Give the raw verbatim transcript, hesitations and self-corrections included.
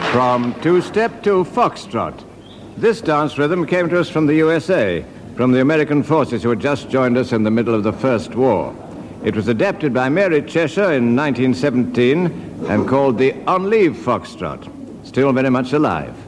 From two-step to foxtrot. This dance rhythm came to us from the U S A, from the American forces who had just joined us in the middle of the First War. It was adapted by Mary Cheshire in nineteen seventeen and called the On Leave Foxtrot. Still very much alive.